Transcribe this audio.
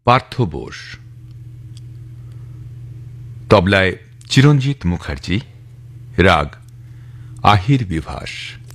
পার্থ বোস, তবলায় চিরঞ্জিত মুখার্জি, রাগ আহির বিভাস।